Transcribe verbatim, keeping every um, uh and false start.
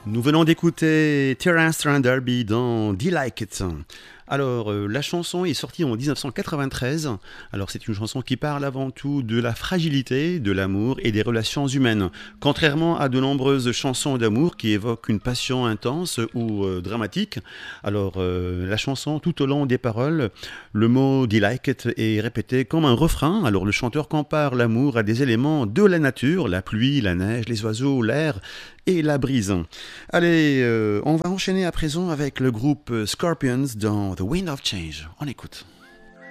Nous venons d'écouter Terence Trent D'Arby dans Do You Like It. Alors, euh, la chanson est sortie en dix-neuf cent quatre-vingt-treize. Alors, c'est une chanson qui parle avant tout de la fragilité, de l'amour et des relations humaines. Contrairement à de nombreuses chansons d'amour qui évoquent une passion intense ou euh, dramatique, alors euh, la chanson, tout au long des paroles, le mot Do You Like It est répété comme un refrain. Alors, le chanteur compare l'amour à des éléments de la nature, la pluie, la neige, les oiseaux, l'air et la brise. Allez, euh, on va enchaîner à présent avec le groupe Scorpions dans The Wind of Change. On écoute.